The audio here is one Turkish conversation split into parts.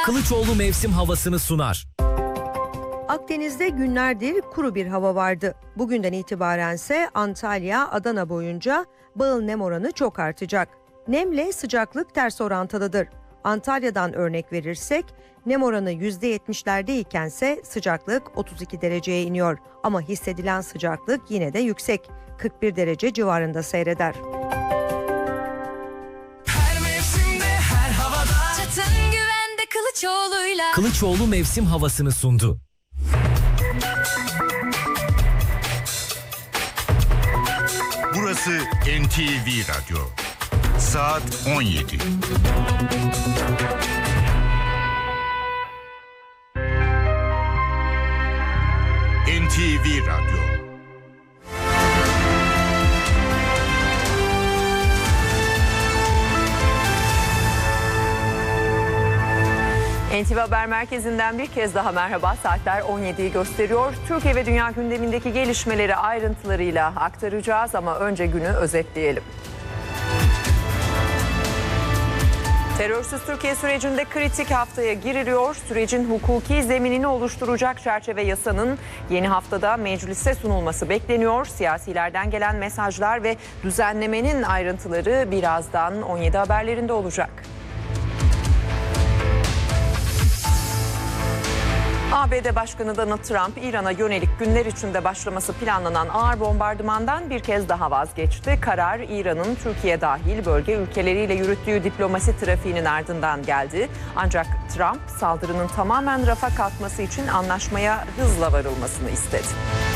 Kılıçoğlu mevsim havasını sunar. Akdeniz'de günlerdir kuru bir hava vardı. Bugünden itibarense Antalya, Adana boyunca bağıl nem oranı çok artacak. Nemle sıcaklık ters orantılıdır. Antalya'dan örnek verirsek nem oranı %70'lerde ikense sıcaklık 32 dereceye iniyor. Ama hissedilen sıcaklık yine de yüksek. 41 derece civarında seyreder. Her mevsimde, her havada Çatın güvende Kılıçoğlu'yla. Kılıçoğlu mevsim havasını sundu. Burası NTV Radyo. Saat 17. NTV Radyo. NTV Haber Merkezi'nden bir kez daha merhaba. Saatler 17'yi gösteriyor. Türkiye ve dünya gündemindeki gelişmeleri ayrıntılarıyla aktaracağız ama önce günü özetleyelim. Terörsüz Türkiye sürecinde kritik haftaya giriliyor. Sürecin hukuki zeminini oluşturacak çerçeve yasanın yeni haftada meclise sunulması bekleniyor. Siyasilerden gelen mesajlar ve düzenlemenin ayrıntıları birazdan 17 haberlerinde olacak. ABD Başkanı Donald Trump, İran'a yönelik günler içinde başlaması planlanan ağır bombardımandan bir kez daha vazgeçti. Karar, İran'ın Türkiye dahil bölge ülkeleriyle yürüttüğü diplomasi trafiğinin ardından geldi. Ancak Trump, saldırının tamamen rafa kalkması için anlaşmaya hızla varılmasını istedi.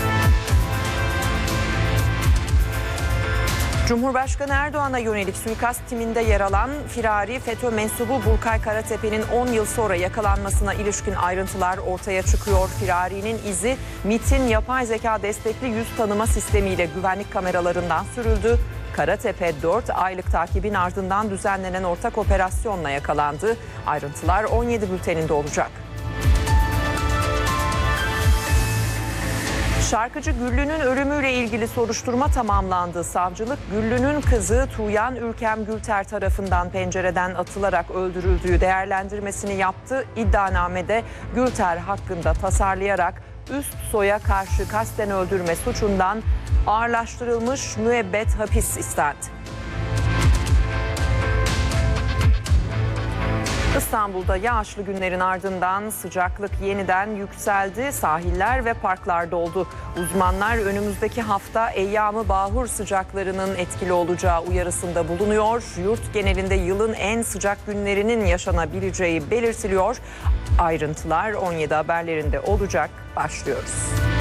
Cumhurbaşkanı Erdoğan'a yönelik suikast timinde yer alan firari FETÖ mensubu Burkay Karatepe'nin 10 yıl sonra yakalanmasına ilişkin ayrıntılar ortaya çıkıyor. Firarinin izi MİT'in yapay zeka destekli yüz tanıma sistemiyle güvenlik kameralarından sürüldü. Karatepe 4 aylık takibin ardından düzenlenen ortak operasyonla yakalandı. Ayrıntılar 17 bülteninde olacak. Şarkıcı Güllü'nün ölümüyle ilgili soruşturma tamamlandı. Savcılık Güllü'nün kızı Tuğyan Ülkem Gülter tarafından pencereden atılarak öldürüldüğü değerlendirmesini yaptı. İddianamede Gülter hakkında tasarlayarak üst soya karşı kasten öldürme suçundan ağırlaştırılmış müebbet hapis istendi. İstanbul'da yağışlı günlerin ardından sıcaklık yeniden yükseldi. Sahiller ve parklar doldu. Uzmanlar önümüzdeki hafta eyyam-ı bahur sıcaklarının etkili olacağı uyarısında bulunuyor. Yurt genelinde yılın en sıcak günlerinin yaşanabileceği belirtiliyor. Ayrıntılar 17 haberlerinde olacak. Başlıyoruz.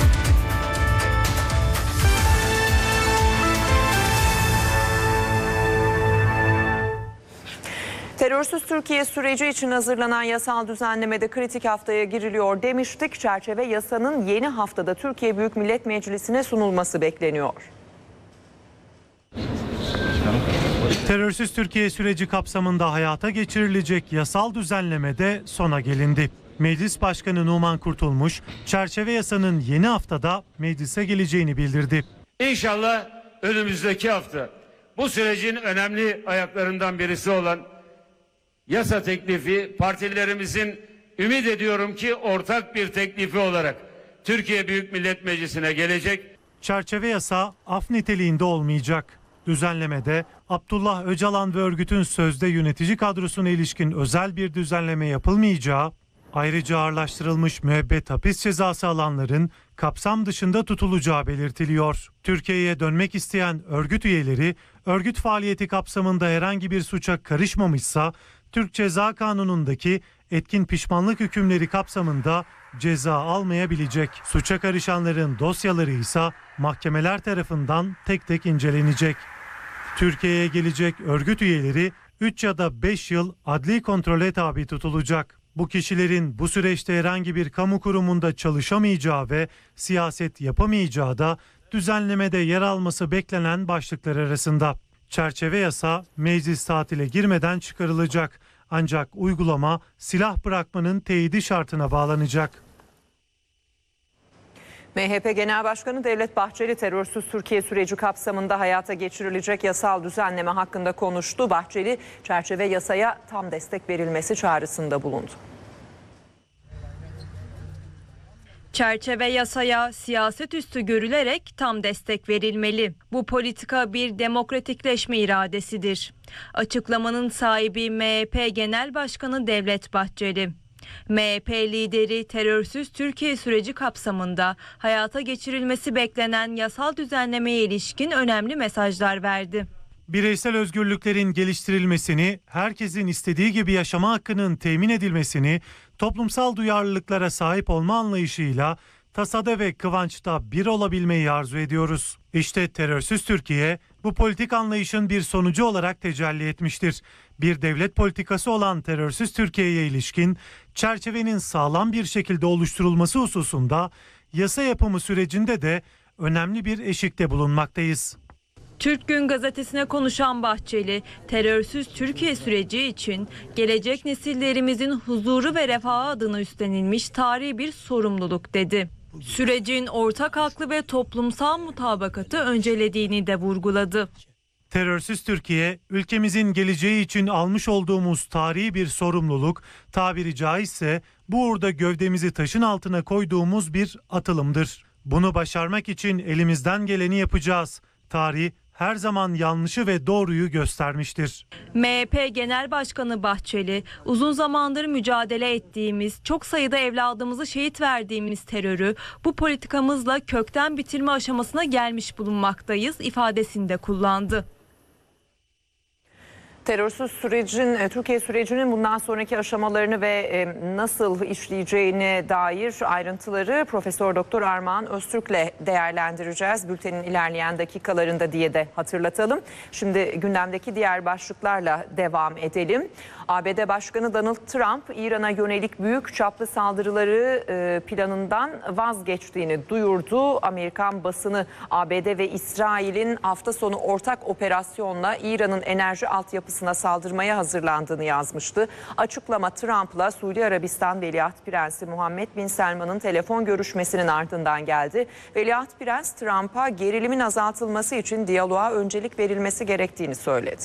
Terörsüz Türkiye süreci için hazırlanan yasal düzenlemede kritik haftaya giriliyor demiştik. Çerçeve yasanın yeni haftada Türkiye Büyük Millet Meclisi'ne sunulması bekleniyor. Terörsüz Türkiye süreci kapsamında hayata geçirilecek yasal düzenlemede sona gelindi. Meclis Başkanı Numan Kurtulmuş, çerçeve yasanın yeni haftada meclise geleceğini bildirdi. İnşallah önümüzdeki hafta bu sürecin önemli ayaklarından birisi olan yasa teklifi partilerimizin ümit ediyorum ki ortak bir teklifi olarak Türkiye Büyük Millet Meclisi'ne gelecek. Çerçeve yasa af niteliğinde olmayacak. Düzenlemede Abdullah Öcalan ve örgütün sözde yönetici kadrosuna ilişkin özel bir düzenleme yapılmayacağı, ayrıca ağırlaştırılmış müebbet hapis cezası alanların kapsam dışında tutulacağı belirtiliyor. Türkiye'ye dönmek isteyen örgüt üyeleri, örgüt faaliyeti kapsamında herhangi bir suça karışmamışsa, Türk Ceza Kanunu'ndaki etkin pişmanlık hükümleri kapsamında ceza almayabilecek. Suça karışanların dosyaları ise mahkemeler tarafından tek tek incelenecek. Türkiye'ye gelecek örgüt üyeleri 3 ya da 5 yıl adli kontrole tabi tutulacak. Bu kişilerin bu süreçte herhangi bir kamu kurumunda çalışamayacağı ve siyaset yapamayacağı da düzenlemede yer alması beklenen başlıklar arasında. Çerçeve yasa meclis tatile girmeden çıkarılacak. Ancak uygulama silah bırakmanın teyidi şartına bağlanacak. MHP Genel Başkanı Devlet Bahçeli terörsüz Türkiye süreci kapsamında hayata geçirilecek yasal düzenleme hakkında konuştu. Bahçeli çerçeve yasaya tam destek verilmesi çağrısında bulundu. Çerçeve yasaya siyaset üstü görülerek tam destek verilmeli. Bu politika bir demokratikleşme iradesidir. Açıklamanın sahibi MHP Genel Başkanı Devlet Bahçeli. MHP lideri terörsüz Türkiye süreci kapsamında hayata geçirilmesi beklenen yasal düzenlemeye ilişkin önemli mesajlar verdi. Bireysel özgürlüklerin geliştirilmesini, herkesin istediği gibi yaşama hakkının temin edilmesini, toplumsal duyarlılıklara sahip olma anlayışıyla tasada ve kıvançta bir olabilmeyi arzu ediyoruz. İşte terörsüz Türkiye bu politik anlayışın bir sonucu olarak tecelli etmiştir. Bir devlet politikası olan terörsüz Türkiye'ye ilişkin çerçevenin sağlam bir şekilde oluşturulması hususunda yasa yapımı sürecinde de önemli bir eşikte bulunmaktayız. Türk Gün Gazetesi'ne konuşan Bahçeli, terörsüz Türkiye süreci için gelecek nesillerimizin huzuru ve refahı adına üstlenilmiş tarihi bir sorumluluk dedi. Sürecin ortak haklı ve toplumsal mutabakatı öncelediğini de vurguladı. Terörsüz Türkiye, ülkemizin geleceği için almış olduğumuz tarihi bir sorumluluk, tabiri caizse bu uğurda gövdemizi taşın altına koyduğumuz bir atılımdır. Bunu başarmak için elimizden geleni yapacağız. Tarih her zaman yanlışı ve doğruyu göstermiştir. MHP Genel Başkanı Bahçeli, uzun zamandır mücadele ettiğimiz, çok sayıda evladımızı şehit verdiğimiz terörü bu politikamızla kökten bitirme aşamasına gelmiş bulunmaktayız ifadesini de kullandı. Terörsüz sürecin, Türkiye sürecinin bundan sonraki aşamalarını ve nasıl işleyeceğine dair ayrıntıları Profesör Doktor Armağan Öztürk'le değerlendireceğiz. Bültenin ilerleyen dakikalarında diye de hatırlatalım. Şimdi gündemdeki diğer başlıklarla devam edelim. ABD Başkanı Donald Trump, İran'a yönelik büyük çaplı saldırıları planından vazgeçtiğini duyurdu. Amerikan basını ABD ve İsrail'in hafta sonu ortak operasyonla İran'ın enerji altyapısına saldırmaya hazırlandığını yazmıştı. Açıklama Trump'la Suudi Arabistan Veliaht Prensi Muhammed Bin Selman'ın telefon görüşmesinin ardından geldi. Veliaht Prens Trump'a gerilimin azaltılması için diyaloğa öncelik verilmesi gerektiğini söyledi.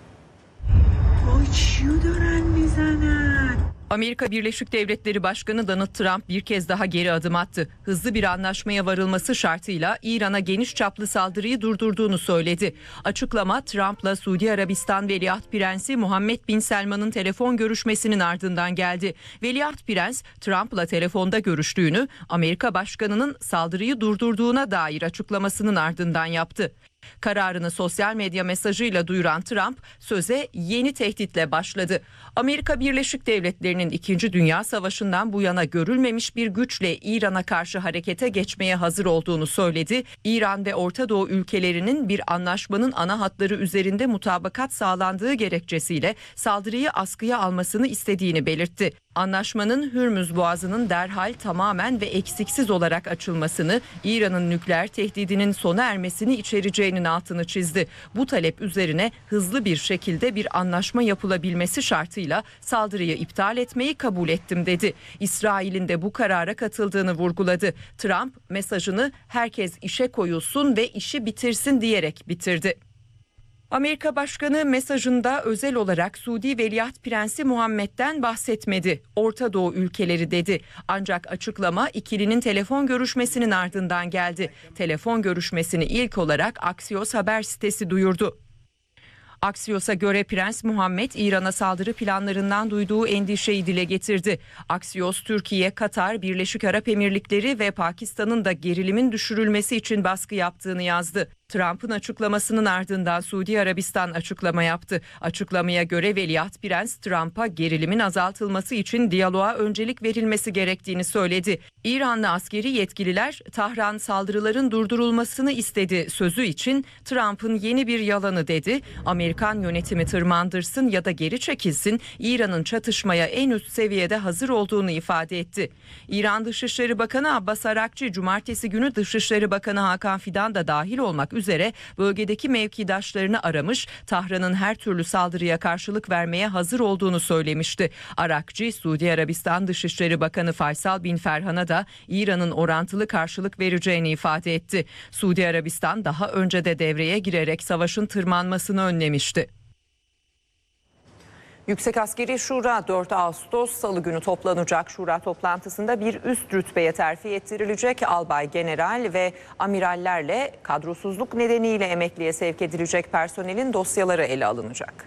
Amerika Birleşik Devletleri Başkanı Donald Trump bir kez daha geri adım attı. Hızlı bir anlaşmaya varılması şartıyla İran'a geniş çaplı saldırıyı durdurduğunu söyledi. Açıklama Trump'la Suudi Arabistan Veliaht Prensi Muhammed Bin Selman'ın telefon görüşmesinin ardından geldi. Veliaht Prens Trump'la telefonda görüştüğünü, Amerika Başkanı'nın saldırıyı durdurduğuna dair açıklamasının ardından yaptı. Kararını sosyal medya mesajıyla duyuran Trump söze yeni tehditle başladı. Amerika Birleşik Devletleri'nin 2. Dünya Savaşı'ndan bu yana görülmemiş bir güçle İran'a karşı harekete geçmeye hazır olduğunu söyledi. İran ve Orta Doğu ülkelerinin bir anlaşmanın ana hatları üzerinde mutabakat sağlandığı gerekçesiyle saldırıyı askıya almasını istediğini belirtti. Anlaşmanın Hürmüz Boğazı'nın derhal tamamen ve eksiksiz olarak açılmasını, İran'ın nükleer tehdidinin sona ermesini içereceğinin altını çizdi. Bu talep üzerine hızlı bir şekilde bir anlaşma yapılabilmesi şartıyla saldırıyı iptal etmeyi kabul ettim dedi. İsrail'in de bu karara katıldığını vurguladı. Trump mesajını herkes işe koyulsun ve işi bitirsin diyerek bitirdi. Amerika Başkanı mesajında özel olarak Suudi Veliaht Prensi Muhammed'den bahsetmedi. Orta Doğu ülkeleri dedi. Ancak açıklama ikilinin telefon görüşmesinin ardından geldi. Telefon görüşmesini ilk olarak Axios haber sitesi duyurdu. Axios'a göre Prens Muhammed İran'a saldırı planlarından duyduğu endişeyi dile getirdi. Axios, Türkiye, Katar, Birleşik Arap Emirlikleri ve Pakistan'ın da gerilimin düşürülmesi için baskı yaptığını yazdı. Trump'ın açıklamasının ardından Suudi Arabistan açıklama yaptı. Açıklamaya göre Veliaht Prens Trump'a gerilimin azaltılması için diyaloğa öncelik verilmesi gerektiğini söyledi. İranlı askeri yetkililer Tahran saldırıların durdurulmasını istedi sözü için Trump'ın yeni bir yalanı dedi. Amerikan yönetimi tırmandırsın ya da geri çekilsin, İran'ın çatışmaya en üst seviyede hazır olduğunu ifade etti. İran Dışişleri Bakanı Abbas Arakçı cumartesi günü Dışişleri Bakanı Hakan Fidan da dahil olmak üzere bölgedeki mevkidaşlarını aramış, Tahran'ın her türlü saldırıya karşılık vermeye hazır olduğunu söylemişti. Arakçı, Suudi Arabistan Dışişleri Bakanı Faysal Bin Ferhan'a da İran'ın orantılı karşılık vereceğini ifade etti. Suudi Arabistan daha önce de devreye girerek savaşın tırmanmasını önlemişti. Yüksek Askeri Şura 4 Ağustos Salı günü toplanacak. Şura toplantısında bir üst rütbeye terfi ettirilecek albay, general ve amirallerle kadrosuzluk nedeniyle emekliye sevk edilecek personelin dosyaları ele alınacak.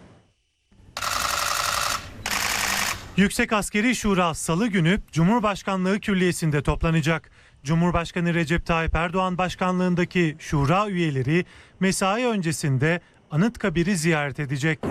Yüksek Askeri Şura Salı günü Cumhurbaşkanlığı Külliyesi'nde toplanacak. Cumhurbaşkanı Recep Tayyip Erdoğan başkanlığındaki şura üyeleri mesai öncesinde Anıtkabir'i ziyaret edecek.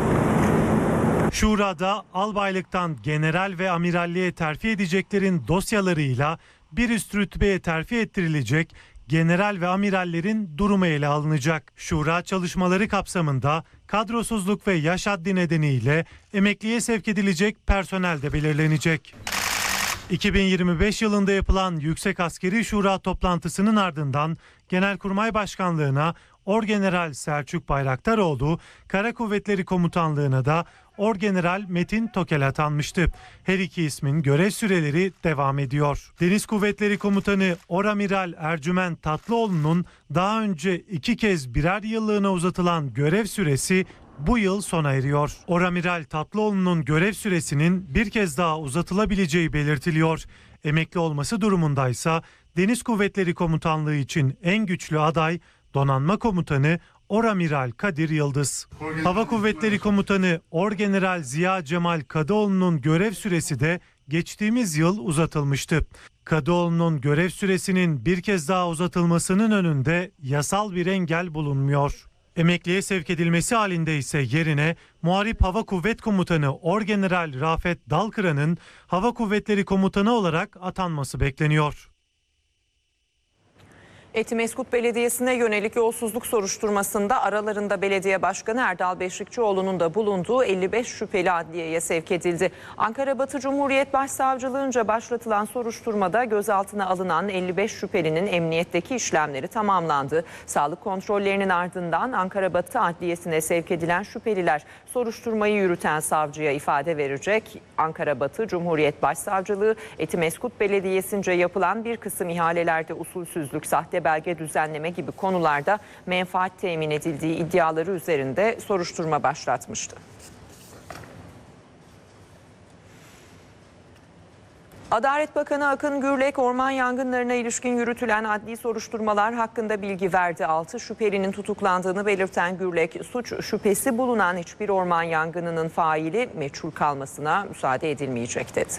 Şurada albaylıktan general ve amiralliğe terfi edeceklerin dosyalarıyla bir üst rütbeye terfi ettirilecek general ve amirallerin durumu ele alınacak. Şura çalışmaları kapsamında kadrosuzluk ve yaş haddi nedeniyle emekliye sevk edilecek personel de belirlenecek. 2025 yılında yapılan Yüksek Askeri Şura toplantısının ardından Genelkurmay Başkanlığı'na Orgeneral Selçuk Bayraktaroğlu, Kara Kuvvetleri Komutanlığı'na da Orgeneral Metin Tokel atanmıştı. Her iki ismin görev süreleri devam ediyor. Deniz Kuvvetleri Komutanı Oramiral Ercüment Tatlıoğlu'nun daha önce 2 kez birer yıllığına uzatılan görev süresi bu yıl sona eriyor. Oramiral Tatlıoğlu'nun görev süresinin bir kez daha uzatılabileceği belirtiliyor. Emekli olması durumundaysa Deniz Kuvvetleri Komutanlığı için en güçlü aday Donanma Komutanı Oramiral Kadir Yıldız. Hava Kuvvetleri Komutanı Orgeneral Ziya Cemal Kadıoğlu'nun görev süresi de geçtiğimiz yıl uzatılmıştı. Kadıoğlu'nun görev süresinin bir kez daha uzatılmasının önünde yasal bir engel bulunmuyor. Emekliye sevk edilmesi halinde ise yerine Muharip Hava Kuvvet Komutanı Orgeneral Rafet Dalkıran'ın Hava Kuvvetleri Komutanı olarak atanması bekleniyor. Etimeskut Belediyesi'ne yönelik yolsuzluk soruşturmasında aralarında belediye başkanı Erdal Beşikçioğlu'nun da bulunduğu 55 şüpheli adliyeye sevk edildi. Ankara Batı Cumhuriyet Başsavcılığınca başlatılan soruşturmada gözaltına alınan 55 şüphelinin emniyetteki işlemleri tamamlandı. Sağlık kontrollerinin ardından Ankara Batı Adliyesi'ne sevk edilen şüpheliler soruşturmayı yürüten savcıya ifade verecek. Ankara Batı Cumhuriyet Başsavcılığı Etimeskut Belediyesi'nce yapılan bir kısım ihalelerde usulsüzlük, sahte belge düzenleme gibi konularda menfaat temin edildiği iddiaları üzerinde soruşturma başlatmıştı. Adalet Bakanı Akın Gürlek, orman yangınlarına ilişkin yürütülen adli soruşturmalar hakkında bilgi verdi. 6 şüphelinin tutuklandığını belirten Gürlek, suç şüphesi bulunan hiçbir orman yangınının faili meçhul kalmasına müsaade edilmeyecek dedi.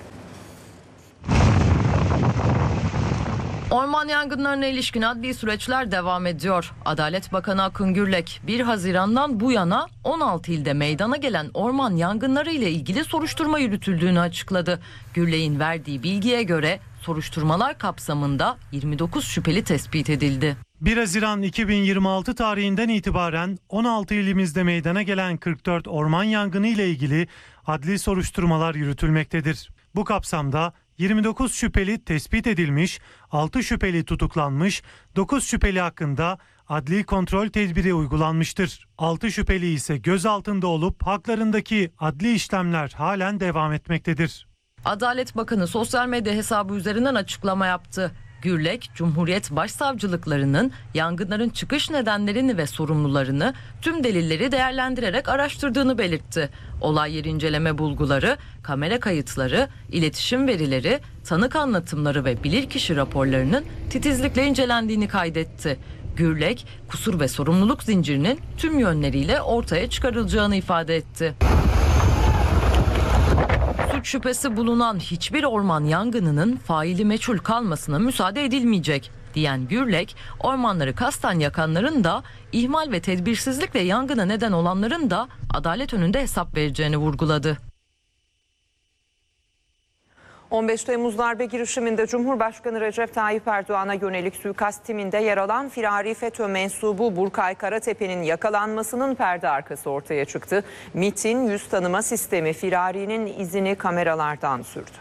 Orman yangınlarına ilişkin adli süreçler devam ediyor. Adalet Bakanı Akın Gürlek 1 Haziran'dan bu yana 16 ilde meydana gelen orman yangınları ile ilgili soruşturma yürütüldüğünü açıkladı. Gürlek'in verdiği bilgiye göre soruşturmalar kapsamında 29 şüpheli tespit edildi. 1 Haziran 2026 tarihinden itibaren 16 ilimizde meydana gelen 44 orman yangını ile ilgili adli soruşturmalar yürütülmektedir. Bu kapsamda 29 şüpheli tespit edilmiş, 6 şüpheli tutuklanmış, 9 şüpheli hakkında adli kontrol tedbiri uygulanmıştır. 6 şüpheli ise gözaltında olup haklarındaki adli işlemler halen devam etmektedir. Adalet Bakanı sosyal medya hesabı üzerinden açıklama yaptı. Gürlek, Cumhuriyet Başsavcılıklarının yangınların çıkış nedenlerini ve sorumlularını tüm delilleri değerlendirerek araştırdığını belirtti. Olay yeri inceleme bulguları, kamera kayıtları, iletişim verileri, tanık anlatımları ve bilirkişi raporlarının titizlikle incelendiğini kaydetti. Gürlek, kusur ve sorumluluk zincirinin tüm yönleriyle ortaya çıkarılacağını ifade etti. Suç şüphesi bulunan hiçbir orman yangınının faili meçhul kalmasına müsaade edilmeyecek diyen Gürlek, ormanları kasten yakanların da ihmal ve tedbirsizlikle yangına neden olanların da adalet önünde hesap vereceğini vurguladı. 15 Temmuz darbe girişiminde Cumhurbaşkanı Recep Tayyip Erdoğan'a yönelik suikast timinde yer alan firari FETÖ mensubu Burkay Karatepe'nin yakalanmasının perde arkası ortaya çıktı. MİT'in yüz tanıma sistemi firarinin izini kameralardan sürdü.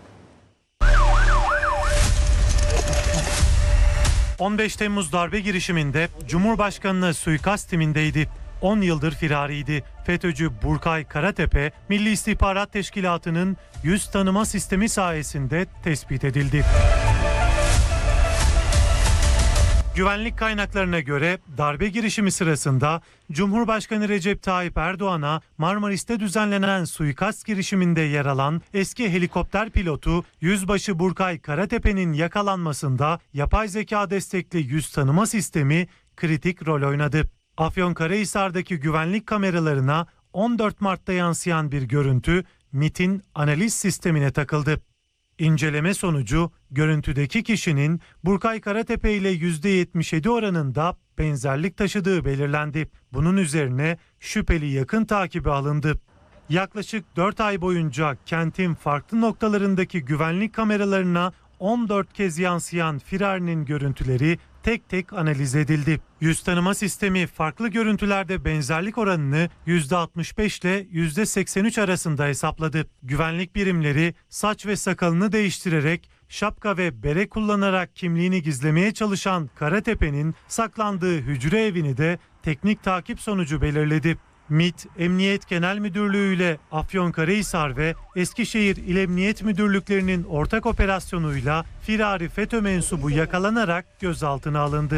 15 Temmuz darbe girişiminde Cumhurbaşkanı'na suikast timindeydi. 10 yıldır firariydi. FETÖ'cü Burkay Karatepe, Milli İstihbarat Teşkilatı'nın yüz tanıma sistemi sayesinde tespit edildi. Güvenlik kaynaklarına göre darbe girişimi sırasında Cumhurbaşkanı Recep Tayyip Erdoğan'a Marmaris'te düzenlenen suikast girişiminde yer alan eski helikopter pilotu Yüzbaşı Burkay Karatepe'nin yakalanmasında yapay zeka destekli yüz tanıma sistemi kritik rol oynadı. Afyonkarahisar'daki güvenlik kameralarına 14 Mart'ta yansıyan bir görüntü MİT'in analiz sistemine takıldı. İnceleme sonucu görüntüdeki kişinin Burkay Karatepe ile %77 oranında benzerlik taşıdığı belirlendi. Bunun üzerine şüpheli yakın takibe alındı. Yaklaşık 4 ay boyunca kentin farklı noktalarındaki güvenlik kameralarına 14 kez yansıyan firarinin görüntüleri tek tek analiz edildi. Yüz tanıma sistemi farklı görüntülerde benzerlik oranını %65 ile %83 arasında hesapladı. Güvenlik birimleri saç ve sakalını değiştirerek şapka ve bere kullanarak kimliğini gizlemeye çalışan Karatepe'nin saklandığı hücre evini de teknik takip sonucu belirledi. MİT, Emniyet Genel Müdürlüğü ile Afyonkarahisar ve Eskişehir İl Emniyet Müdürlüklerinin ortak operasyonuyla firari FETÖ mensubu yakalanarak gözaltına alındı.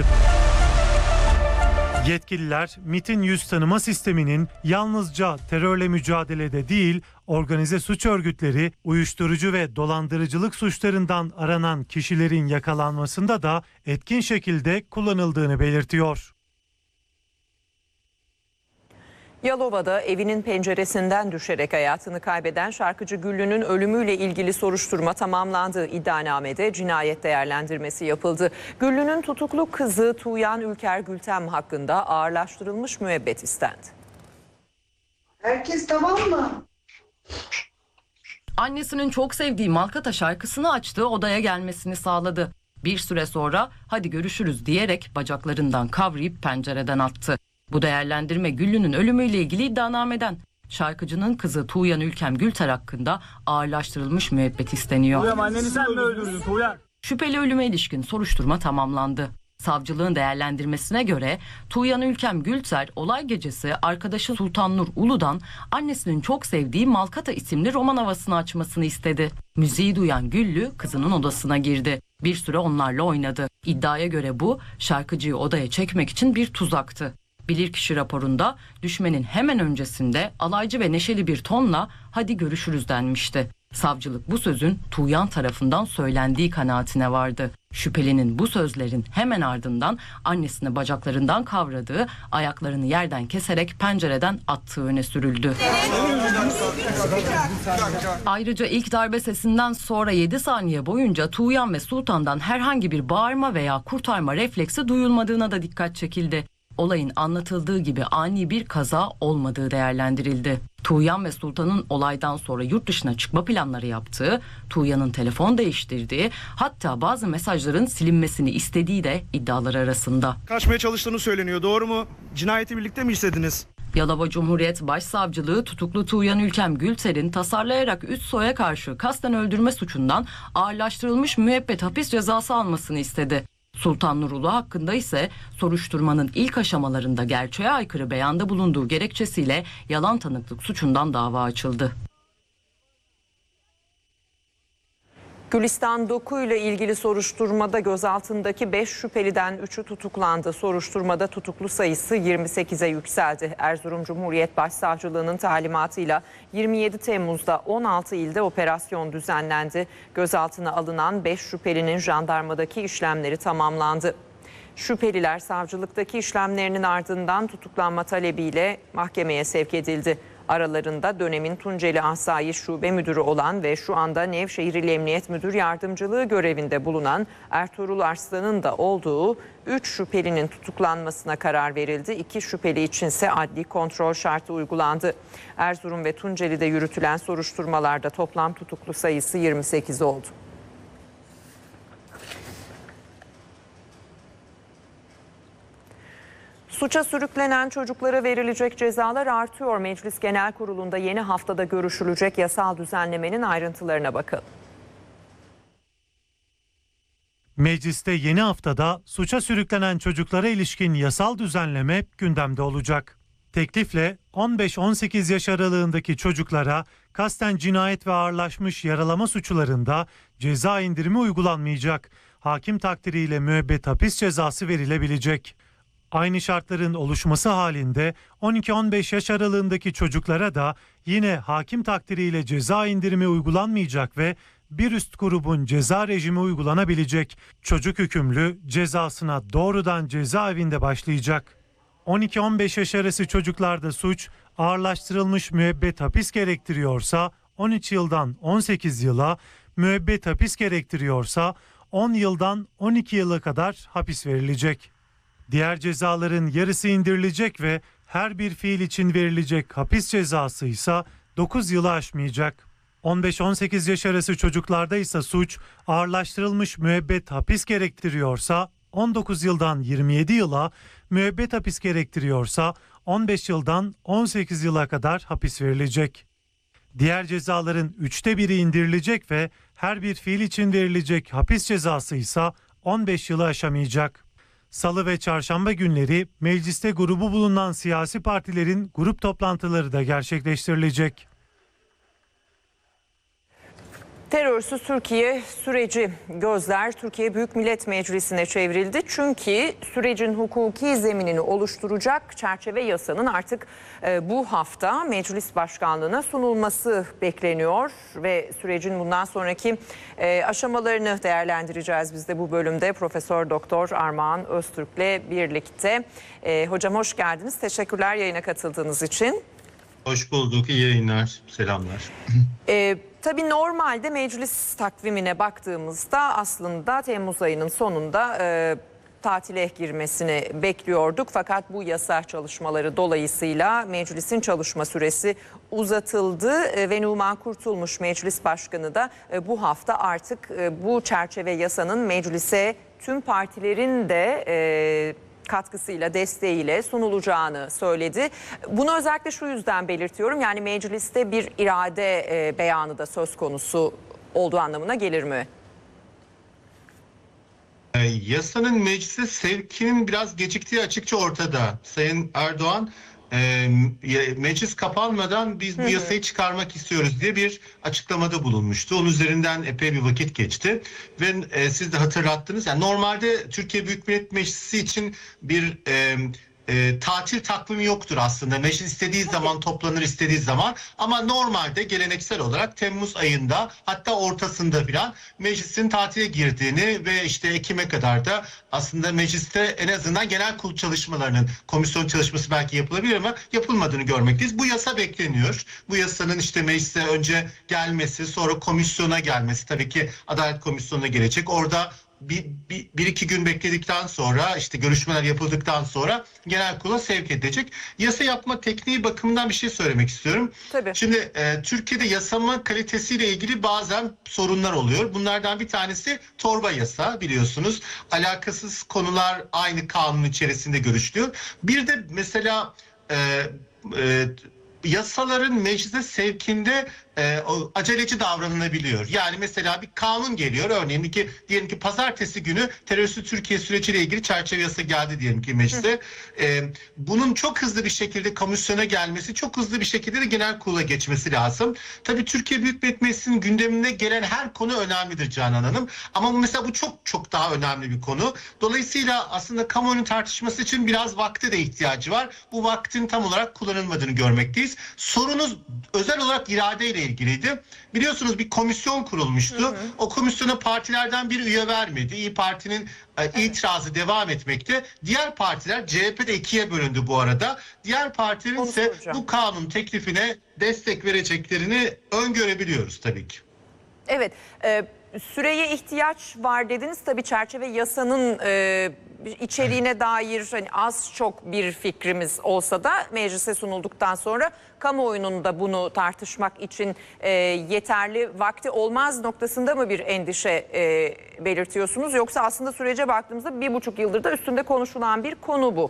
Yetkililer MİT'in yüz tanıma sisteminin yalnızca terörle mücadelede değil, organize suç örgütleri, uyuşturucu ve dolandırıcılık suçlarından aranan kişilerin yakalanmasında da etkin şekilde kullanıldığını belirtiyor. Yalova'da evinin penceresinden düşerek hayatını kaybeden şarkıcı Güllü'nün ölümüyle ilgili soruşturma tamamlandı. İddianamede cinayet değerlendirmesi yapıldı. Güllü'nün tutuklu kızı Tuğyan Ülker Gültem hakkında ağırlaştırılmış müebbet istendi. Herkes tamam mı? Annesinin çok sevdiği Malkata şarkısını açtığı odaya gelmesini sağladı. Bir süre sonra hadi görüşürüz diyerek bacaklarından kavrayıp pencereden attı. Bu değerlendirme Güllü'nün ölümüyle ilgili iddianameden. Şarkıcının kızı Tuğyan Ülkem Gülter hakkında ağırlaştırılmış müebbet isteniyor. Tuğyan, anneni sen mi öldürdün Tuğyan? Şüpheli ölüme ilişkin soruşturma tamamlandı. Savcılığın değerlendirmesine göre Tuğyan Ülkem Gülter olay gecesi arkadaşı Sultan Nur Ulu'dan annesinin çok sevdiği Malkata isimli roman havasını açmasını istedi. Müziği duyan Güllü kızının odasına girdi. Bir süre onlarla oynadı. İddiaya göre bu şarkıcıyı odaya çekmek için bir tuzaktı. Bilirkişi raporunda düşmenin hemen öncesinde alaycı ve neşeli bir tonla hadi görüşürüz denmişti. Savcılık bu sözün Tuğyan tarafından söylendiği kanaatine vardı. Şüphelinin bu sözlerin hemen ardından annesini bacaklarından kavradığı, ayaklarını yerden keserek pencereden attığı öne sürüldü. Ayrıca ilk darbe sesinden sonra 7 saniye boyunca Tuğyan ve Sultan'dan herhangi bir bağırma veya kurtarma refleksi duyulmadığına da dikkat çekildi. Olayın anlatıldığı gibi ani bir kaza olmadığı değerlendirildi. Tuğyan ve Sultan'ın olaydan sonra yurt dışına çıkma planları yaptığı, Tuğyan'ın telefon değiştirdiği, hatta bazı mesajların silinmesini istediği de iddialar arasında. Kaçmaya çalıştığını söyleniyor, doğru mu? Cinayeti birlikte mi işlediniz? Yalova Cumhuriyet Başsavcılığı tutuklu Tuğyan Ülkem Gülter'in tasarlayarak üst soya karşı kasten öldürme suçundan ağırlaştırılmış müebbet hapis cezası almasını istedi. Sultan Nurulu hakkında ise soruşturmanın ilk aşamalarında gerçeğe aykırı beyanda bulunduğu gerekçesiyle yalan tanıklık suçundan dava açıldı. Gülistan Doku ile ilgili soruşturmada gözaltındaki 5 şüpheliden 3'ü tutuklandı. Soruşturmada tutuklu sayısı 28'e yükseldi. Erzurum Cumhuriyet Başsavcılığı'nın talimatıyla 27 Temmuz'da 16 ilde operasyon düzenlendi. Gözaltına alınan 5 şüphelinin jandarmadaki işlemleri tamamlandı. Şüpheliler savcılıktaki işlemlerinin ardından tutuklanma talebiyle mahkemeye sevk edildi. Aralarında dönemin Tunceli Asayiş Şube Müdürü olan ve şu anda Nevşehir İl Emniyet Müdür Yardımcılığı görevinde bulunan Ertuğrul Arslan'ın da olduğu 3 şüphelinin tutuklanmasına karar verildi. 2 şüpheli içinse adli kontrol şartı uygulandı. Erzurum ve Tunceli'de yürütülen soruşturmalarda toplam tutuklu sayısı 28 oldu. Suça sürüklenen çocuklara verilecek cezalar artıyor. Meclis Genel Kurulu'nda yeni haftada görüşülecek yasal düzenlemenin ayrıntılarına bakalım. Mecliste yeni haftada suça sürüklenen çocuklara ilişkin yasal düzenleme gündemde olacak. Teklifle 15-18 yaş aralığındaki çocuklara kasten cinayet ve ağırlaşmış yaralama suçlarında ceza indirimi uygulanmayacak. Hakim takdiriyle müebbet hapis cezası verilebilecek. Aynı şartların oluşması halinde 12-15 yaş aralığındaki çocuklara da yine hakim takdiriyle ceza indirimi uygulanmayacak ve bir üst grubun ceza rejimi uygulanabilecek. Çocuk hükümlü cezasına doğrudan cezaevinde başlayacak. 12-15 yaş arası çocuklarda suç ağırlaştırılmış müebbet hapis gerektiriyorsa 13 yıldan 18 yıla, müebbet hapis gerektiriyorsa 10 yıldan 12 yıla kadar hapis verilecek. Diğer cezaların yarısı indirilecek ve her bir fiil için verilecek hapis cezası ise 9 yılı aşmayacak. 15-18 yaş arası çocuklarda ise suç ağırlaştırılmış müebbet hapis gerektiriyorsa 19 yıldan 27 yıla, müebbet hapis gerektiriyorsa 15 yıldan 18 yıla kadar hapis verilecek. Diğer cezaların 1/3 indirilecek ve her bir fiil için verilecek hapis cezası ise 15 yılı aşamayacak. Salı ve çarşamba günleri mecliste grubu bulunan siyasi partilerin grup toplantıları da gerçekleştirilecek. Terörsüz Türkiye süreci gözler Türkiye Büyük Millet Meclisi'ne çevrildi. Çünkü sürecin hukuki zeminini oluşturacak çerçeve yasanın artık bu hafta meclis başkanlığına sunulması bekleniyor. Ve sürecin bundan sonraki aşamalarını değerlendireceğiz biz de bu bölümde. Profesör Doktor Armağan Öztürk'le birlikte. Hocam hoş geldiniz. Teşekkürler yayına katıldığınız için. Hoş bulduk. İyi yayınlar. Selamlar. Tabii normalde meclis takvimine baktığımızda aslında Temmuz ayının sonunda tatile girmesini bekliyorduk. Fakat bu yasa çalışmaları dolayısıyla meclisin çalışma süresi uzatıldı ve Numan Kurtulmuş Meclis Başkanı da bu hafta artık bu çerçeve yasanın meclise tüm partilerin de katkısıyla, desteğiyle sunulacağını söyledi. Bunu özellikle şu yüzden belirtiyorum. Yani mecliste bir irade beyanı da söz konusu olduğu anlamına gelir mi? Yasanın meclise sevkinin biraz geciktiği açıkça ortada. Sayın Erdoğan meclis kapanmadan biz bu yasayı çıkarmak istiyoruz diye bir açıklamada bulunmuştu. Onun üzerinden epey bir vakit geçti ve siz de hatırlattınız. Yani normalde Türkiye Büyük Millet Meclisi için bir tatil takvimi yoktur aslında. Meclis istediği zaman toplanır, istediği zaman, ama normalde geleneksel olarak Temmuz ayında, hatta ortasında filan meclisin tatile girdiğini ve işte Ekim'e kadar da aslında mecliste en azından genel kurul çalışmalarının, komisyon çalışması belki yapılabilir ama yapılmadığını görmekteyiz. Bu yasa bekleniyor. Bu yasanın işte meclise önce gelmesi, sonra komisyona gelmesi, tabii ki Adalet Komisyonu'na gelecek. Orada bir iki gün bekledikten sonra, işte görüşmeler yapıldıktan sonra genel kurula sevk edilecek. Yasa yapma tekniği bakımından bir şey söylemek istiyorum. Tabii. Şimdi Türkiye'de yasama kalitesiyle ilgili bazen sorunlar oluyor. Bunlardan bir tanesi torba yasa, biliyorsunuz. Alakasız konular aynı kanun içerisinde görüşülüyor. Bir de mesela yasaların meclise sevkinde aceleci davranılabiliyor. Yani mesela bir kanun geliyor, örneğin diyelim ki pazartesi günü terörsüz Türkiye süreciyle ilgili çerçeve yasa geldi diyelim ki meclise. Bunun çok hızlı bir şekilde komisyona gelmesi, çok hızlı bir şekilde de genel kurula geçmesi lazım. Tabii Türkiye Büyük Millet Meclisi'nin gündemine gelen her konu önemlidir Canan Hanım. Ama mesela bu çok çok daha önemli bir konu. Dolayısıyla aslında kamuoyunun tartışması için biraz vakte de ihtiyacı var. Bu vaktin tam olarak kullanılmadığını görmekteyiz. Sorunuz özel olarak iradeyle ilgiliydi. Biliyorsunuz bir komisyon kurulmuştu. O komisyona partilerden bir üye vermedi. İYİ Parti'nin itirazı devam etmekte. Diğer partiler, CHP de ikiye bölündü bu arada. Diğer partilerin ise bu kanun teklifine destek vereceklerini öngörebiliyoruz tabii ki. Evet. Süreye ihtiyaç var dediniz. Tabii çerçeve yasanın içeriğine dair hani az çok bir fikrimiz olsa da meclise sunulduktan sonra kamuoyunun da bunu tartışmak için yeterli vakti olmaz noktasında mı bir endişe belirtiyorsunuz? Yoksa aslında sürece baktığımızda 1,5 yıldır da üstünde konuşulan bir konu bu.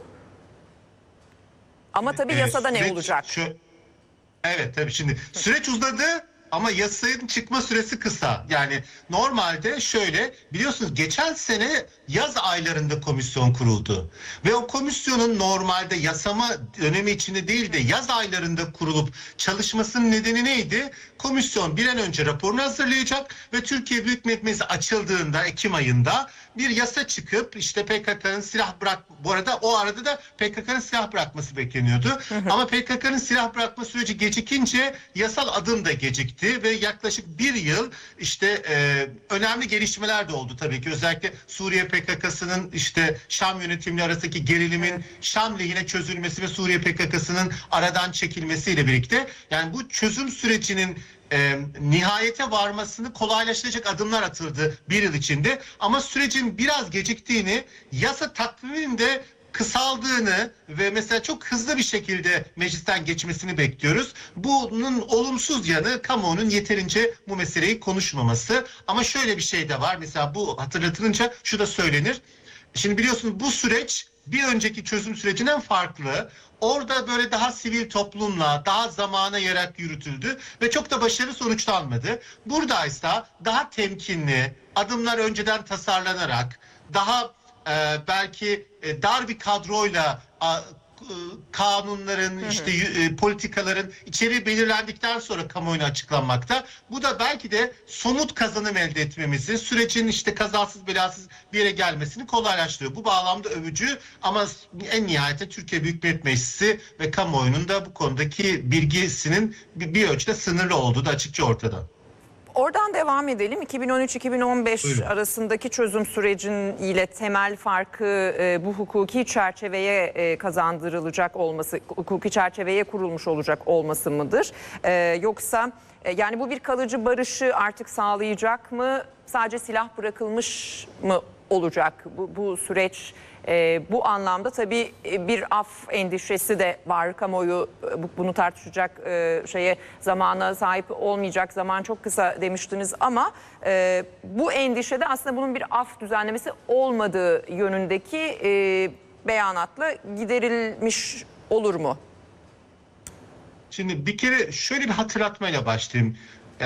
Ama tabii yasada ne olacak? Evet tabii, şimdi süreç uzadı. Ama yasanın çıkma süresi kısa. Yani normalde şöyle, biliyorsunuz geçen sene yaz aylarında komisyon kuruldu. Ve o komisyonun normalde yasama dönemi içinde değil de yaz aylarında kurulup çalışmasının nedeni neydi? Komisyon bir an önce raporunu hazırlayacak ve Türkiye Büyük Millet Meclisi açıldığında Ekim ayında bir yasa çıkıp işte PKK'nın bu arada o arada da PKK'nın silah bırakması bekleniyordu. Ama PKK'nın silah bırakma süreci gecikince yasal adım da gecikti ve yaklaşık bir yıl işte önemli gelişmeler de oldu tabii ki. Özellikle Suriye PKK'sının işte Şam yönetimiyle arasındaki gerilimin Şam lehine çözülmesi ve Suriye PKK'sının aradan çekilmesiyle birlikte yani bu çözüm sürecinin nihayete varmasını kolaylaştıracak adımlar atıldı bir yıl içinde. Ama sürecin biraz geciktiğini, yasa takviminin de kısaldığını ve mesela çok hızlı bir şekilde meclisten geçmesini bekliyoruz. Bunun olumsuz yanı kamuoyunun yeterince bu meseleyi konuşmaması. Ama şöyle bir şey de var. Mesela bu hatırlatılınca şu da söylenir. Şimdi biliyorsunuz bu süreç bir önceki çözüm sürecinden farklı. Orada böyle daha sivil toplumla, daha zamana yayarak yürütüldü ve çok da başarılı sonuçlanmadı. Buradaysa daha temkinli, adımlar önceden tasarlanarak, daha belki dar bir kadroyla kanunların, işte politikaların içeriği belirlendikten sonra kamuoyuna açıklanmakta. Bu da belki de somut kazanım elde etmemizi, sürecin işte kazasız belasız bir yere gelmesini kolaylaştırıyor. Bu bağlamda övücü ama en nihayetinde Türkiye Büyük Millet Meclisi ve kamuoyunun da bu konudaki bilgisinin bir ölçüde sınırlı olduğu da açıkça ortada. Oradan devam edelim. 2013-2015 arasındaki çözüm sürecinin temel farkı bu hukuki çerçeveye kazandırılacak olması, hukuki çerçeveye kurulmuş olacak olması mıdır? Yoksa yani bu bir kalıcı barışı artık sağlayacak mı? Sadece silah bırakılmış mı olacak bu süreç? Bu anlamda tabii bir af endişesi de var. Kamuoyu bunu tartışacak zamana sahip olmayacak. Zaman çok kısa demiştiniz ama bu endişede aslında bunun bir af düzenlemesi olmadığı yönündeki beyanatla giderilmiş olur mu? Şimdi bir kere şöyle bir hatırlatmayla başlayayım.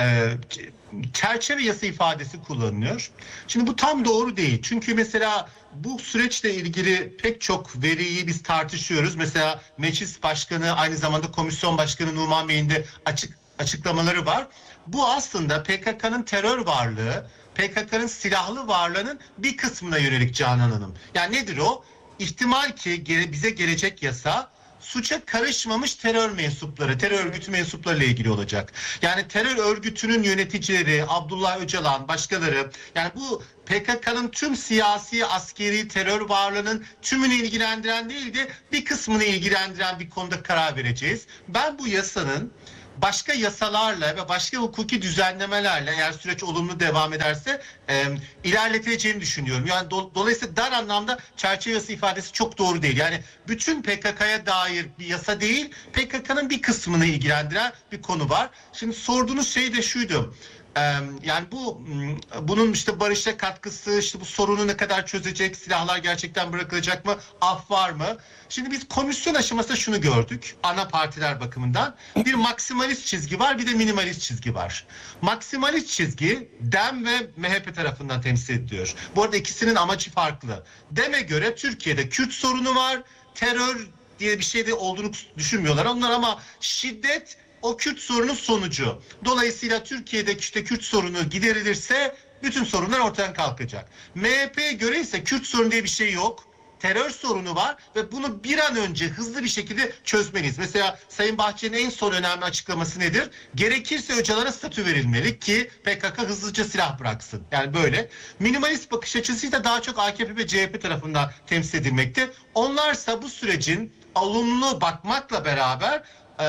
Çerçeve yasa ifadesi kullanılıyor. Şimdi bu tam doğru değil. Çünkü mesela bu süreçle ilgili pek çok veriyi biz tartışıyoruz. Mesela Meclis Başkanı aynı zamanda Komisyon Başkanı Numan Bey'in de açıklamaları var. Bu aslında PKK'nın terör varlığı, PKK'nın silahlı varlığının bir kısmına yönelik Canan Hanım. Yani nedir o? İhtimal ki bize gelecek yasa suça karışmamış terör mensupları, terör örgütü mensuplarıyla ilgili olacak. Yani terör örgütünün yöneticileri, Abdullah Öcalan, başkaları, yani bu PKK'nın tüm siyasi, askeri terör varlığının tümünü ilgilendiren değil de bir kısmını ilgilendiren bir konuda karar vereceğiz. Ben bu yasanın başka yasalarla ve başka hukuki düzenlemelerle eğer süreç olumlu devam ederse ilerletileceğini düşünüyorum. Yani dolayısıyla dar anlamda çerçeve yasa ifadesi çok doğru değil. Yani bütün PKK'ya dair bir yasa değil, PKK'nın bir kısmını ilgilendiren bir konu var. Şimdi sorduğunuz şey de şuydu. Yani bunun işte barışa katkısı, işte bu sorunu ne kadar çözecek, silahlar gerçekten bırakılacak mı, af var mı? Şimdi biz komisyon aşamasında şunu gördük ana partiler bakımından. Bir maksimalist çizgi var, bir de minimalist çizgi var. Maksimalist çizgi DEM ve MHP tarafından temsil ediliyor. Bu arada ikisinin amacı farklı. DEM'e göre Türkiye'de Kürt sorunu var, terör diye bir şey de olduğunu düşünmüyorlar onlar ama şiddet o Kürt sorunun sonucu. Dolayısıyla Türkiye'de işte Kürt sorunu giderilirse bütün sorunlar ortadan kalkacak. MHP'ye göre ise Kürt sorunu diye bir şey yok. Terör sorunu var ve bunu bir an önce hızlı bir şekilde çözmeliyiz. Mesela Sayın Bahçeli'nin en son önemli açıklaması nedir? Gerekirse Öcalan'a statü verilmeli ki PKK hızlıca silah bıraksın. Yani böyle. Minimalist bakış açısı da daha çok AKP ve CHP tarafından temsil edilmekte. Onlarsa bu sürecin olumlu bakmakla beraber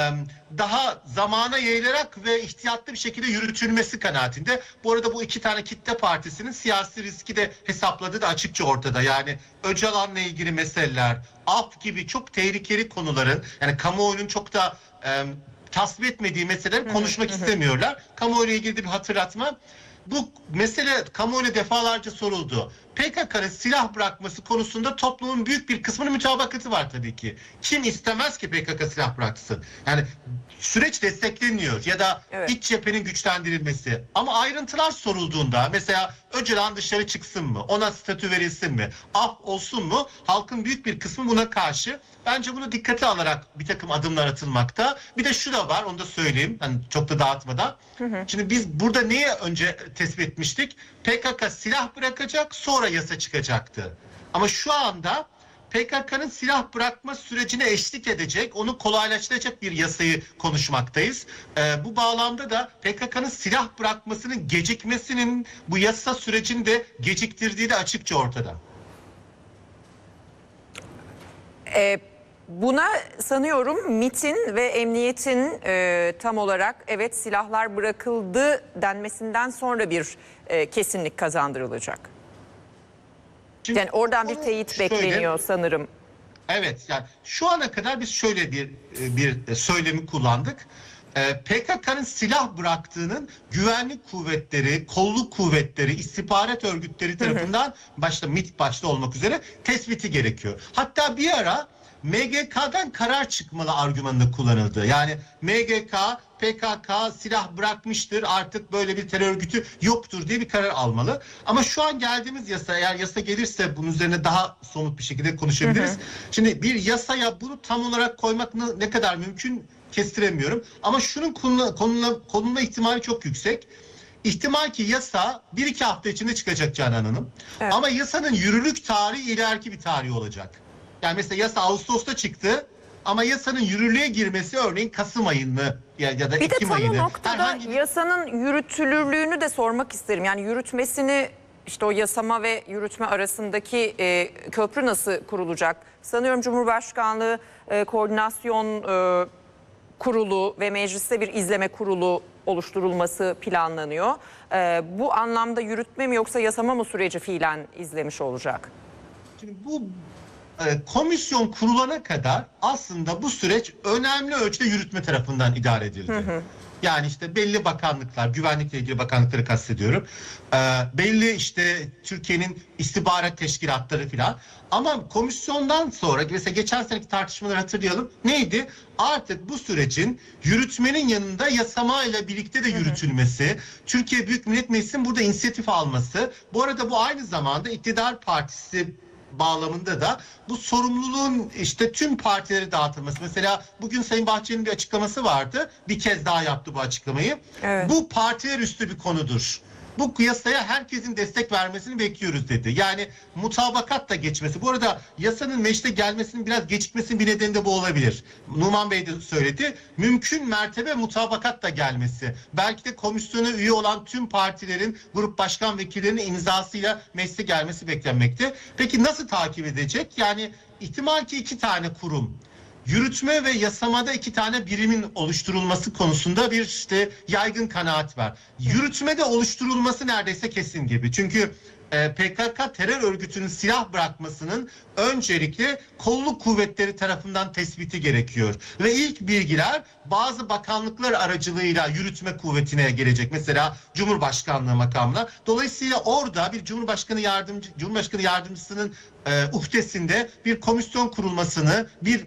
daha zamana yayılarak ve ihtiyatlı bir şekilde yürütülmesi kanaatinde. Bu arada bu iki tane kitle partisinin siyasi riski de hesapladığı da açıkça ortada. Yani Öcalan'la ilgili meseleler, af gibi çok tehlikeli konuların, yani kamuoyunun çok da tasvip etmediği meseleleri konuşmak istemiyorlar. Kamuoyuyla ilgili de bir hatırlatma. Bu mesele kamuoyuna defalarca soruldu. PKK'nın silah bırakması konusunda toplumun büyük bir kısmının mütabakatı var tabii ki. Kim istemez ki PKK silah bıraksın? Yani süreç destekleniyor ya da iç cephenin güçlendirilmesi. Ama ayrıntılar sorulduğunda mesela Öcalan dışarı çıksın mı? Ona statü verilsin mi? Af olsun mu? Halkın büyük bir kısmı buna karşı. Bence bunu dikkate alarak bir takım adımlar atılmakta. Bir de şu da var, onu da söyleyeyim. Hani çok da dağıtmadan. Şimdi biz burada neyi önce tespit etmiştik? PKK silah bırakacak, sonra yasa çıkacaktı. Ama şu anda PKK'nın silah bırakma sürecine eşlik edecek, onu kolaylaştıracak bir yasayı konuşmaktayız. Bu bağlamda da PKK'nın silah bırakmasının gecikmesinin bu yasa sürecini de geciktirdiği de açıkça ortada. Buna sanıyorum MİT'in ve emniyetin tam olarak evet silahlar bırakıldı denmesinden sonra bir kesinlik kazandırılacak. Şimdi yani oradan bir teyit bekleniyor sanırım. Evet, yani şu ana kadar biz şöyle bir söylemi kullandık. PKK'nın silah bıraktığının güvenlik kuvvetleri, kolluk kuvvetleri, istihbarat örgütleri tarafından başta MİT başta olmak üzere tespiti gerekiyor. Hatta bir ara MGK'dan karar çıkmalı argümanı kullanıldı. Yani MGK, PKK silah bırakmıştır, artık böyle bir terör örgütü yoktur diye bir karar almalı. Ama şu an geldiğimiz yasa, eğer yasa gelirse bunun üzerine daha somut bir şekilde konuşabiliriz. Şimdi bir yasaya bunu tam olarak koymak ne kadar mümkün kestiremiyorum. Ama şunun konulma ihtimali çok yüksek. İhtimal ki yasa 1-2 hafta içinde çıkacak Canan Hanım. Evet. Ama yasanın yürürlük tarihi ileriki bir tarih olacak. Yani mesela yasa Ağustos'ta çıktı ama yasanın yürürlüğe girmesi örneğin Kasım ayını ya da Ekim ayını. Bir de tam o noktada yasanın yürütülürlüğünü de sormak isterim. Yani yürütmesini, işte o yasama ve yürütme arasındaki köprü nasıl kurulacak? Sanıyorum Cumhurbaşkanlığı Koordinasyon Kurulu ve mecliste bir izleme kurulu oluşturulması planlanıyor. Bu anlamda yürütme mi yoksa yasama mı süreci fiilen izlemiş olacak? Şimdi bu komisyon kurulana kadar aslında bu süreç önemli ölçüde yürütme tarafından idare edildi. Yani işte belli bakanlıklar, güvenlikle ilgili bakanlıkları kastediyorum. Belli işte Türkiye'nin istihbarat teşkilatları filan. Ama komisyondan sonra mesela geçen seneki tartışmaları hatırlayalım. Neydi? Artık bu sürecin yürütmenin yanında yasama ile birlikte de yürütülmesi, Türkiye Büyük Millet Meclisi'nin burada inisiyatif alması. Bu arada bu aynı zamanda iktidar partisi bağlamında da bu sorumluluğun işte tüm partilere dağıtılması. Mesela bugün Sayın Bahçeli'nin bir açıklaması vardı. Bir kez daha yaptı bu açıklamayı. Evet. Bu partiler üstü bir konudur. Bu yasaya herkesin destek vermesini bekliyoruz dedi. Yani mutabakat da geçmesi. Bu arada yasanın meclise gelmesinin biraz gecikmesinin bir nedeni de bu olabilir. Numan Bey de söyledi. Mümkün mertebe mutabakat da gelmesi. Belki de komisyona üye olan tüm partilerin grup başkan vekillerinin imzasıyla meclise gelmesi beklenmekte. Peki nasıl takip edecek? Yani ihtimal ki 2 tane kurum, yürütme ve yasamada 2 tane birimin oluşturulması konusunda bir işte yaygın kanaat var. Yürütmede oluşturulması neredeyse kesin gibi. Çünkü PKK terör örgütünün silah bırakmasının öncelikle kolluk kuvvetleri tarafından tespiti gerekiyor. Ve ilk bilgiler bazı bakanlıklar aracılığıyla yürütme kuvvetine gelecek. Mesela Cumhurbaşkanlığı makamına. Dolayısıyla orada bir Cumhurbaşkanı yardımcısının uhdesinde bir komisyon kurulmasını,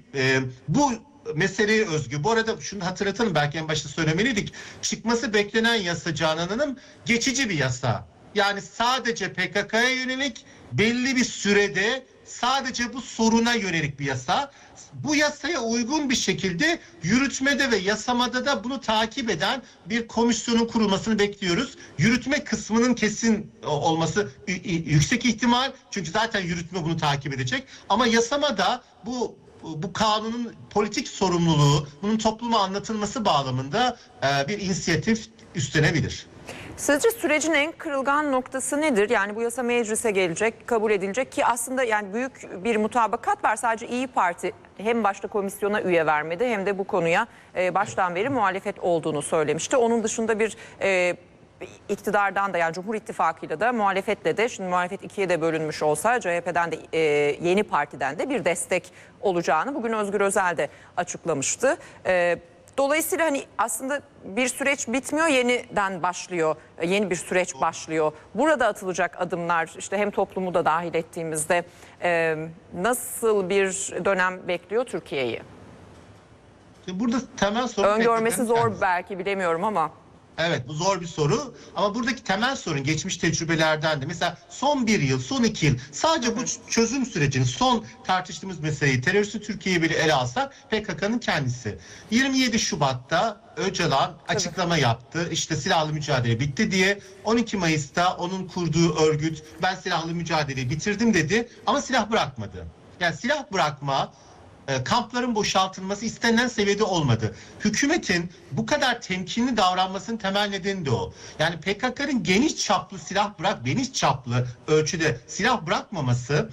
bu meseleye özgü. Bu arada şunu hatırlatalım, belki en başta söylemeliydik. Çıkması beklenen yasa Canan Hanım geçici bir yasa. Yani sadece PKK'ya yönelik belli bir sürede sadece bu soruna yönelik bir yasa. Bu yasaya uygun bir şekilde yürütmede ve yasamada da bunu takip eden bir komisyonun kurulmasını bekliyoruz. Yürütme kısmının kesin olması yüksek ihtimal. Çünkü zaten yürütme bunu takip edecek. Ama yasamada bu kanunun politik sorumluluğu, bunun topluma anlatılması bağlamında bir inisiyatif üstlenebilir. Sizce sürecin en kırılgan noktası nedir? Yani bu yasa meclise gelecek, kabul edilecek ki aslında yani büyük bir mutabakat var. Sadece İYİ Parti hem başta komisyona üye vermedi hem de bu konuya baştan beri muhalefet olduğunu söylemişti. Onun dışında bir iktidardan da, yani Cumhur İttifakı'yla da muhalefetle de, şimdi muhalefet ikiye de bölünmüş olsa CHP'den de Yeni Parti'den de bir destek olacağını bugün Özgür Özel de açıklamıştı. Dolayısıyla hani aslında bir süreç bitmiyor, yeniden başlıyor. Yeni bir süreç başlıyor. Burada atılacak adımlar, işte hem toplumu da dahil ettiğimizde nasıl bir dönem bekliyor Türkiye'yi? Burada temel sorun... Öngörmesi zor belki, bilemiyorum ama... Evet, bu zor bir soru ama buradaki temel sorun geçmiş tecrübelerden de. Mesela son 1 yıl, son 2 yıl sadece bu çözüm sürecini, son tartıştığımız meseleyi, teröristi Türkiye'yi bile ele alsak PKK'nın kendisi. 27 Şubat'ta Öcalan açıklama yaptı. İşte silahlı mücadele bitti diye. 12 Mayıs'ta onun kurduğu örgüt ben silahlı mücadeleyi bitirdim dedi ama silah bırakmadı. Yani silah bırakma, kampların boşaltılması istenilen seviyede olmadı. Hükümetin bu kadar temkinli davranmasının temel nedeni de o. Yani PKK'nın geniş çaplı geniş çaplı ölçüde silah bırakmaması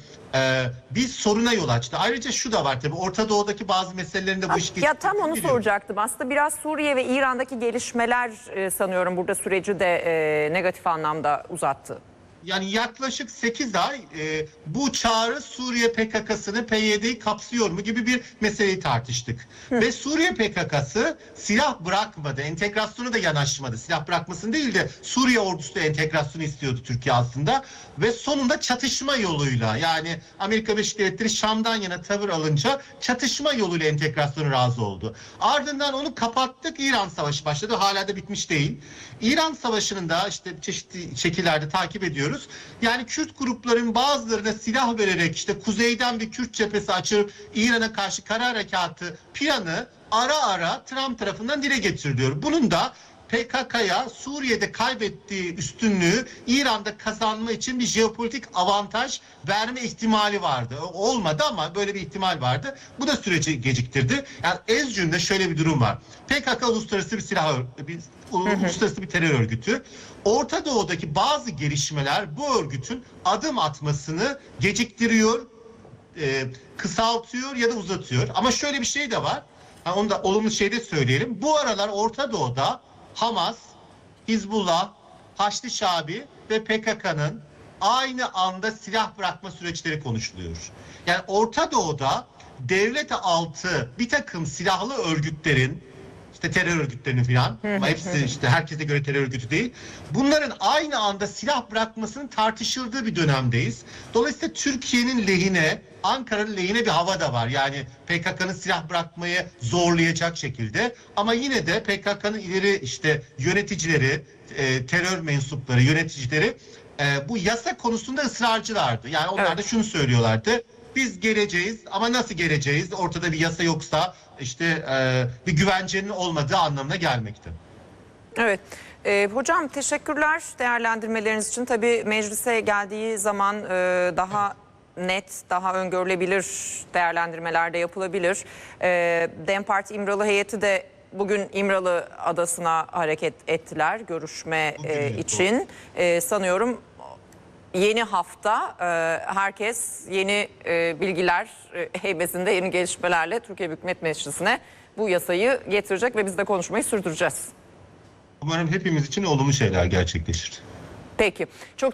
bir soruna yol açtı. Ayrıca şu da var tabii, Orta Doğu'daki bazı meselelerin de bu iş Ya tam onu soracaktım. Aslında biraz Suriye ve İran'daki gelişmeler sanıyorum burada süreci de negatif anlamda uzattı. Yani yaklaşık 8 ay bu çağrı Suriye PKK'sını, PYD'yi kapsıyor mu gibi bir meseleyi tartıştık. Ve Suriye PKK'sı silah bırakmadı, entegrasyona da yanaşmadı. Silah bırakmasını değil de Suriye ordusu da entegrasyonu istiyordu Türkiye aslında. Ve sonunda çatışma yoluyla, yani Amerika Birleşik Devletleri Şam'dan yana tavır alınca çatışma yoluyla entegrasyona razı oldu. Ardından onu kapattık, İran Savaşı başladı. Hala da bitmiş değil. İran Savaşı'nın da işte çeşitli şekillerde takip ediyoruz. Yani Kürt grupların bazılarına silah vererek işte kuzeyden bir Kürt cephesi açıp İran'a karşı kara harekatı planı ara ara Trump tarafından dile getiriliyor. Bunun da PKK'ya Suriye'de kaybettiği üstünlüğü İran'da kazanma için bir jeopolitik avantaj verme ihtimali vardı. Olmadı ama böyle bir ihtimal vardı. Bu da süreci geciktirdi. Yani ez cümle şöyle bir durum var. PKK uluslararası uluslararası bir terör örgütü. Orta Doğu'daki bazı gelişmeler bu örgütün adım atmasını geciktiriyor, kısaltıyor ya da uzatıyor. Ama şöyle bir şey de var. Yani onu da olumlu şey de söyleyelim. Bu aralar Orta Doğu'da Hamas, Hizbullah, Haçlı Şabi ve PKK'nın aynı anda silah bırakma süreçleri konuşuluyor. Yani Orta Doğu'da devlet altı bir takım silahlı örgütlerin, işte terör örgütlerinin falan, ama hepsi işte herkese göre terör örgütü değil, bunların aynı anda silah bırakmasının tartışıldığı bir dönemdeyiz. Dolayısıyla Türkiye'nin lehine, Ankara'nın lehine bir hava da var. Yani PKK'nın silah bırakmayı zorlayacak şekilde. Ama yine de PKK'nın ileri işte yöneticileri, terör mensupları, yöneticileri bu yasa konusunda ısrarcılardı. Yani onlar da şunu söylüyorlardı. Biz geleceğiz ama nasıl geleceğiz? Ortada bir yasa yoksa işte bir güvencenin olmadığı anlamına gelmekte. Evet. Hocam teşekkürler değerlendirmeleriniz için. Tabii meclise geldiği zaman daha net, daha öngörülebilir değerlendirmeler de yapılabilir. DEM Parti İmralı heyeti de bugün İmralı Adası'na hareket ettiler görüşme için. Sanıyorum yeni hafta herkes yeni bilgiler heybesinde, yeni gelişmelerle Türkiye Büyük Millet Meclisi'ne bu yasayı getirecek ve biz de konuşmayı sürdüreceğiz. Umarım hepimiz için olumlu şeyler gerçekleşir. Peki. Çok